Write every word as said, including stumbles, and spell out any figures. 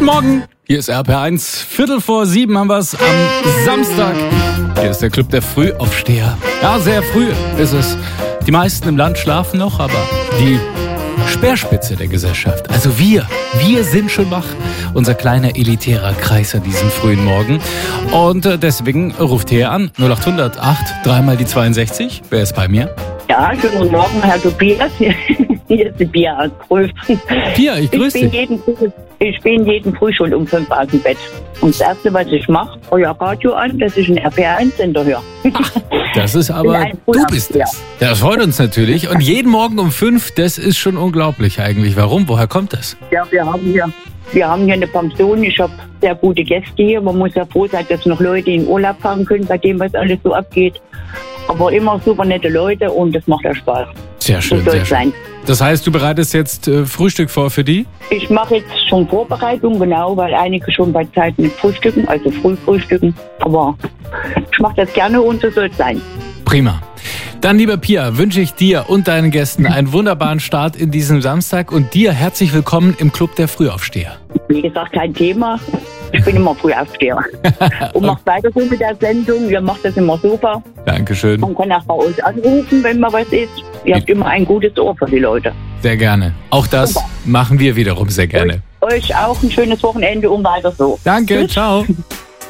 Guten Morgen, hier ist R P R eins. Viertel vor sieben haben wir es am Samstag. Hier ist der Club der Frühaufsteher. Ja, sehr früh ist es. Die meisten im Land schlafen noch, aber die Speerspitze der Gesellschaft, also wir, wir sind schon wach. Unser kleiner elitärer Kreis an diesem frühen Morgen. Und äh, deswegen ruft ihr an, null acht hundert acht, dreimal die zweiundsechzig. Wer ist bei mir? Ja, schönen guten Morgen, Herr Tobias. Hier ist die Pia aus Prüf. Pia, ich grüße ich bin dich. jeden Früh, ich bin jeden Früh schon um fünf aus dem Bett. Und das Erste, was ich mache, euer Radio an, dass ich einen R P R eins Sender höre. Das ist aber, ein du bist es. Das freut uns natürlich. Und jeden Morgen um fünf, das ist schon unglaublich eigentlich. Warum? Woher kommt das? Ja, wir haben hier, wir haben hier eine Pension. Ich habe sehr gute Gäste hier. Man muss ja froh sein, dass noch Leute in Urlaub fahren können, bei dem, was alles so abgeht. Aber immer super nette Leute und das macht ja Spaß. Sehr schön, So soll sehr es schön. sein. Das heißt, du bereitest jetzt äh, Frühstück vor für die? Ich mache jetzt schon Vorbereitung, genau, weil einige schon bei Zeit mit frühstücken, also früh frühstücken. Aber ich mache das gerne und so soll es sein. Prima. Dann, lieber Pia, wünsche ich dir und deinen Gästen einen wunderbaren Start in diesem Samstag und dir herzlich willkommen im Club der Frühaufsteher. Wie gesagt, kein Thema. Ich bin immer Frühaufsteher. Und macht weiter so mit der Sendung. Ihr macht das immer super. Dankeschön. Man kann auch bei uns anrufen, wenn mal was ist. Ihr habt immer ein gutes Ohr für die Leute. Sehr gerne. Auch das Super. machen wir wiederum sehr gerne. Euch auch ein schönes Wochenende und weiter so. Danke, Tschüss. ciao.